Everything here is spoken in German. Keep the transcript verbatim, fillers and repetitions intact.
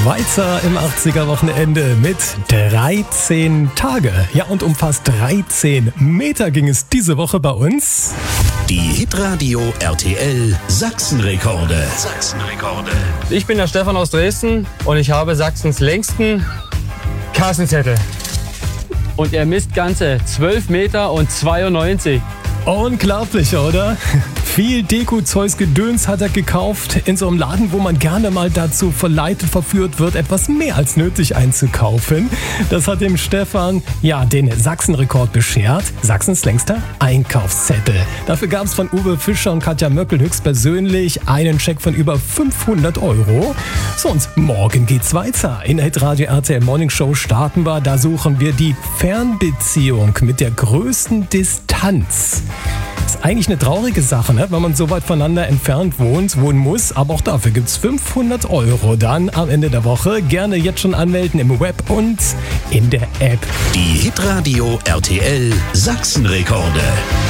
Weiter im achtziger-Wochenende mit dreizehn Tage. Ja, und um fast dreizehn Meter ging es diese Woche bei uns. Die Hitradio R T L Sachsenrekorde. Sachsenrekorde. Ich bin der Stefan aus Dresden und ich habe Sachsens längsten Kassenzettel. Und er misst ganze zwölf Meter und zweiundneunzig. Unglaublich, oder? Viel Deko-Zeugs-Gedöns hat er gekauft in so einem Laden, wo man gerne mal dazu verleitet, verführt wird, etwas mehr als nötig einzukaufen. Das hat dem Stefan ja den Sachsenrekord beschert. Sachsens längster Einkaufszettel. Dafür gab es von Uwe Fischer und Katja Möckel höchstpersönlich einen Scheck von über fünfhundert Euro. So, und morgen geht's weiter. In der Hitradio R T L Morning Show starten wir. Da suchen wir die Fernbeziehung mit der größten Distanz. Das ist eigentlich eine traurige Sache, ne? Wenn man so weit voneinander entfernt wohnt, wohnen muss. Aber auch dafür gibt es fünfhundert Euro dann am Ende der Woche. Gerne jetzt schon anmelden im Web und in der App. Die Hitradio R T L Sachsenrekorde.